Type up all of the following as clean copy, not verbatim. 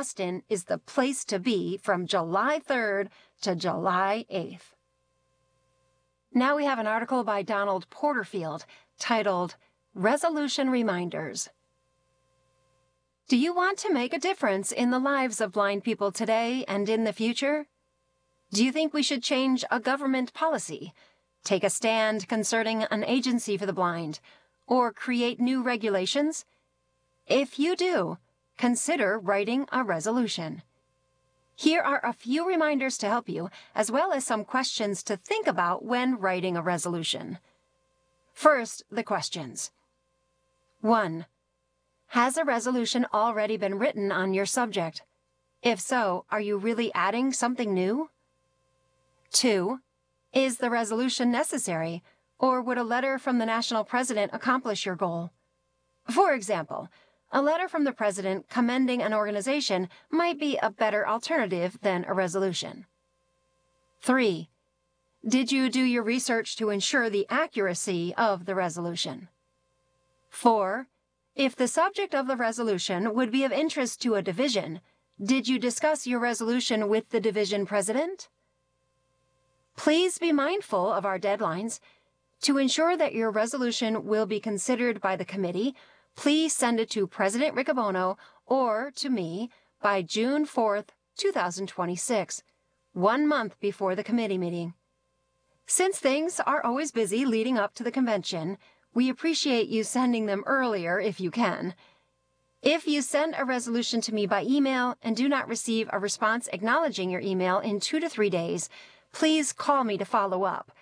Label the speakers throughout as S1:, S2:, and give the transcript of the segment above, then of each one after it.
S1: Boston is the place to be from July 3rd to July 8th. Now we have an article by Donald Porterfield titled Resolution Reminders. Do you want to make a difference in the lives of blind people today and in the future? Do you think we should change a government policy, take a stand concerning an agency for the blind, or create new regulations? If you do, consider writing a resolution. Here are a few reminders to help you, as well as some questions to think about when writing a resolution. First, the questions. 1. Has a resolution already been written on your subject? If so, are you really adding something new? 2. Is the resolution necessary, or would a letter from the national president accomplish your goal? For example, a letter from the president commending an organization might be a better alternative than a resolution. 3. Did you do your research to ensure the accuracy of the resolution? 4. If the subject of the resolution would be of interest to a division, did you discuss your resolution with the division president? Please be mindful of our deadlines. To ensure that your resolution will be considered by the committee, please send it to President Riccobono or to me by June 4th, 2026, 1 month before the committee meeting. Since things are always busy leading up to the convention, we appreciate you sending them earlier if you can. If you send a resolution to me by email and do not receive a response acknowledging your email in 2 to 3 days, please call me to follow up.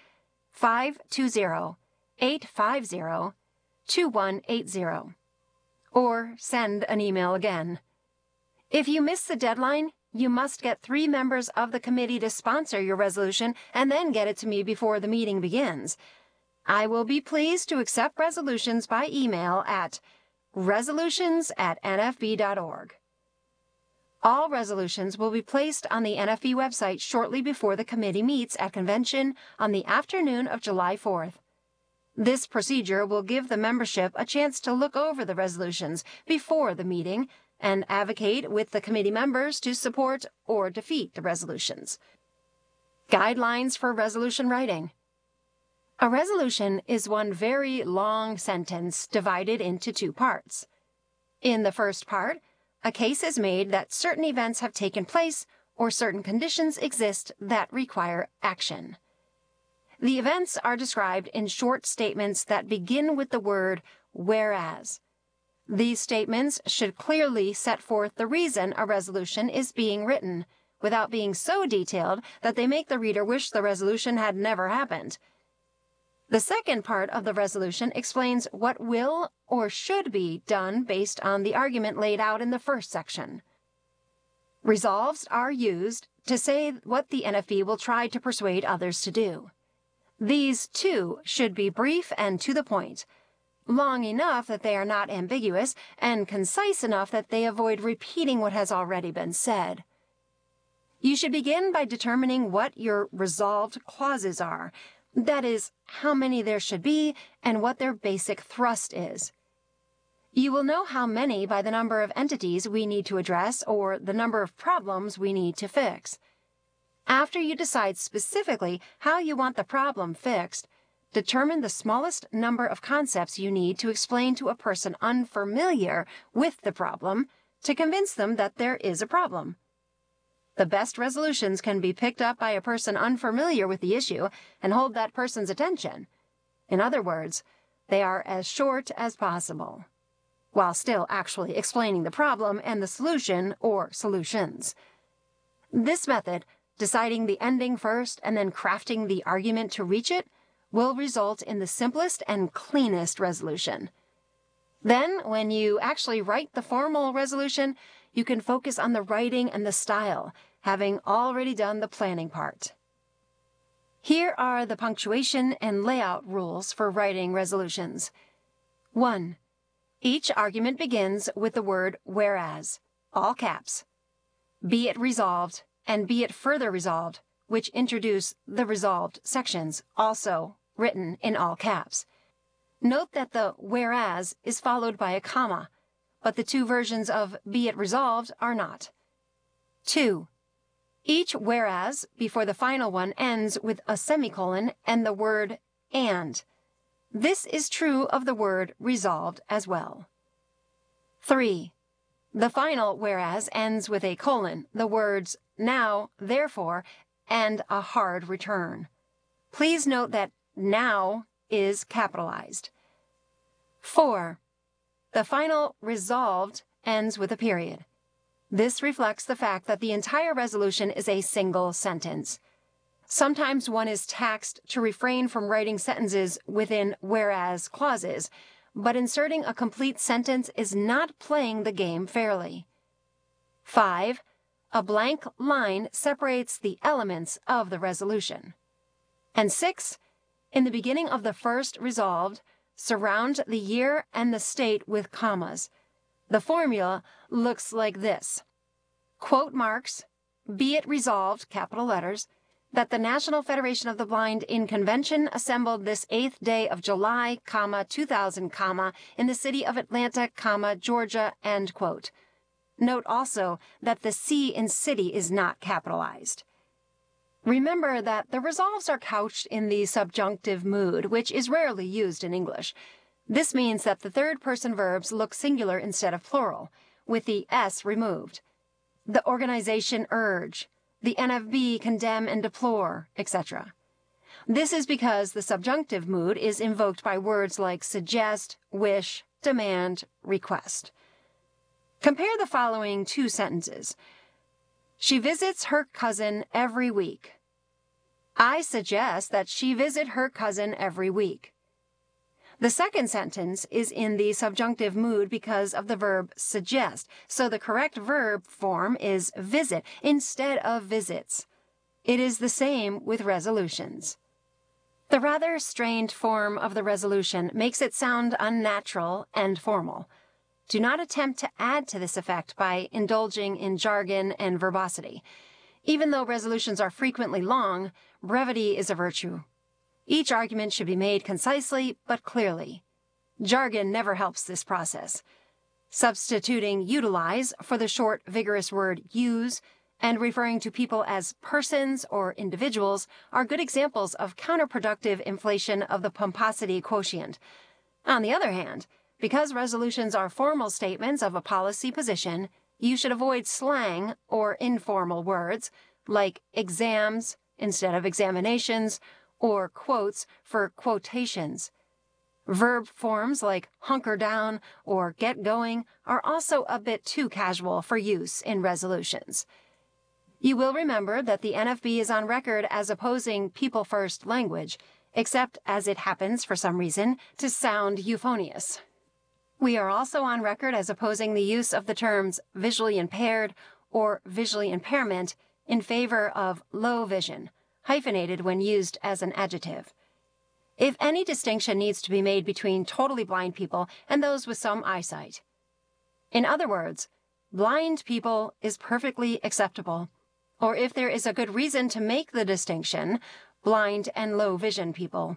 S1: 520-850-2180. Or send an email again. If you miss the deadline, you must get 3 members of the committee to sponsor your resolution and then get it to me before the meeting begins. I will be pleased to accept resolutions by email at resolutions@nfb.org. All resolutions will be placed on the NFB website shortly before the committee meets at convention on the afternoon of July 4th. This procedure will give the membership a chance to look over the resolutions before the meeting and advocate with the committee members to support or defeat the resolutions. Guidelines for resolution writing. A resolution is one very long sentence divided into 2 parts. In the first part, a case is made that certain events have taken place or certain conditions exist that require action. The events are described in short statements that begin with the word whereas. These statements should clearly set forth the reason a resolution is being written, without being so detailed that they make the reader wish the resolution had never happened. The second part of the resolution explains what will or should be done based on the argument laid out in the first section. Resolves are used to say what the NFB will try to persuade others to do. These, too, should be brief and to the point, long enough that they are not ambiguous, and concise enough that they avoid repeating what has already been said. You should begin by determining what your resolved clauses are, that is, how many there should be and what their basic thrust is. You will know how many by the number of entities we need to address or the number of problems we need to fix. After you decide specifically how you want the problem fixed, determine the smallest number of concepts you need to explain to a person unfamiliar with the problem to convince them that there is a problem. The best resolutions can be picked up by a person unfamiliar with the issue and hold that person's attention. In other words, they are as short as possible, while still actually explaining the problem and the solution or solutions. This method, deciding the ending first and then crafting the argument to reach it, will result in the simplest and cleanest resolution. Then, when you actually write the formal resolution, you can focus on the writing and the style, having already done the planning part. Here are the punctuation and layout rules for writing resolutions. 1. Each argument begins with the word whereas, all caps. Be it resolved and be it further resolved, which introduce the resolved sections, also written in all caps. Note that the whereas is followed by a comma, but the 2 versions of be it resolved are not. 2. Each whereas before the final one ends with a semicolon and the word and. This is true of the word resolved as well. 3. The final whereas ends with a colon, the words now, therefore, and a hard return. Please note that now is capitalized. 4. The final resolved ends with a period. This reflects the fact that the entire resolution is a single sentence. Sometimes one is taxed to refrain from writing sentences within whereas clauses, but inserting a complete sentence is not playing the game fairly. 5. A blank line separates the elements of the resolution. And 6. In the beginning of the first resolved, surround the year and the state with commas. The formula looks like this. Quote marks, be it resolved, capital letters, that the National Federation of the Blind in convention assembled this 8th day of July, 2000, in the city of Atlanta, Georgia, end quote. Note also that the C in city is not capitalized. Remember that the resolves are couched in the subjunctive mood, which is rarely used in English. This means that the third-person verbs look singular instead of plural, with the S removed. The organization urge, the NFB condemn and deplore, etc. This is because the subjunctive mood is invoked by words like suggest, wish, demand, request. Compare the following two sentences. She visits her cousin every week. I suggest that she visit her cousin every week. The second sentence is in the subjunctive mood because of the verb suggest, so the correct verb form is visit instead of visits. It is the same with resolutions. The rather strained form of the resolution makes it sound unnatural and formal. Do not attempt to add to this effect by indulging in jargon and verbosity. Even though resolutions are frequently long, brevity is a virtue. Each argument should be made concisely but clearly. Jargon never helps this process. Substituting utilize for the short, vigorous word use and referring to people as persons or individuals are good examples of counterproductive inflation of the pomposity quotient. On the other hand, because resolutions are formal statements of a policy position, you should avoid slang or informal words like exams instead of examinations or quotes for quotations. Verb forms like hunker down or get going are also a bit too casual for use in resolutions. You will remember that the NFB is on record as opposing people first language, except as it happens, for some reason, to sound euphonious. We are also on record as opposing the use of the terms visually impaired or visually impairment in favor of low vision, hyphenated when used as an adjective. If any distinction needs to be made between totally blind people and those with some eyesight. In other words, blind people is perfectly acceptable, or if there is a good reason to make the distinction, blind and low vision people.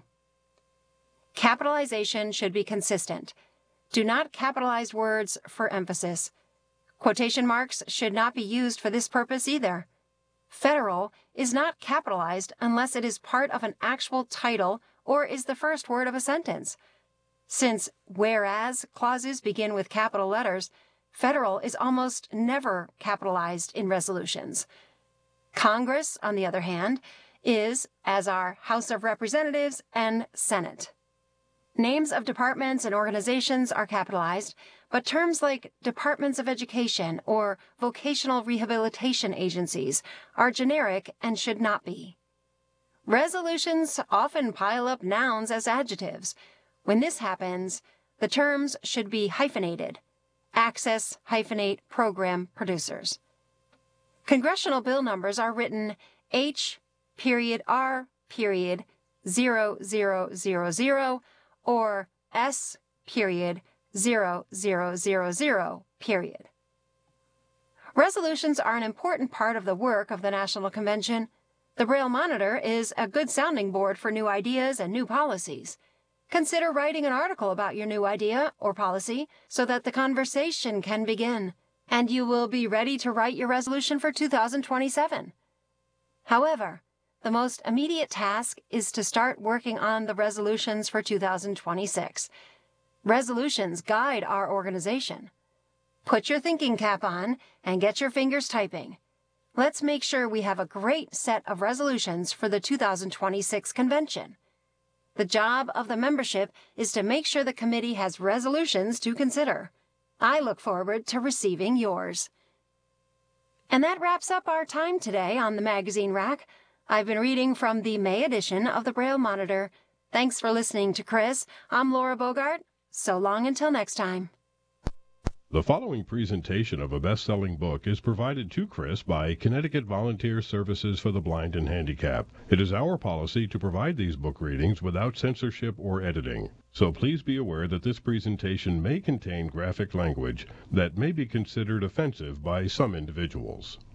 S1: Capitalization should be consistent. Do not capitalize words for emphasis. Quotation marks should not be used for this purpose either. Federal is not capitalized unless it is part of an actual title or is the first word of a sentence. Since whereas clauses begin with capital letters, federal is almost never capitalized in resolutions. Congress, on the other hand, is, as are House of Representatives and Senate. Names of departments and organizations are capitalized, but terms like departments of education or vocational rehabilitation agencies are generic and should not be. Resolutions often pile up nouns as adjectives. When this happens, the terms should be hyphenated. Access hyphenate program producers. Congressional bill numbers are written H.R.0000 or S.0000. Resolutions are an important part of the work of the National Convention. The Braille Monitor is a good sounding board for new ideas and new policies. Consider writing an article about your new idea or policy so that the conversation can begin. and you will be ready to write your resolution for 2027. However, the most immediate task is to start working on the resolutions for 2026. Resolutions guide our organization. Put your thinking cap on and get your fingers typing. Let's make sure we have a great set of resolutions for the 2026 convention. The job of the membership is to make sure the committee has resolutions to consider. I look forward to receiving yours. And that wraps up our time today on the magazine rack. I've been reading from the May edition of the Braille Monitor. Thanks for listening to Chris. I'm Laura Bogart. So long until next time.
S2: The following presentation of a best-selling book is provided to Chris by Connecticut Volunteer Services for the Blind and Handicapped. It is our policy to provide these book readings without censorship or editing. So please be aware that this presentation may contain graphic language that may be considered offensive by some individuals.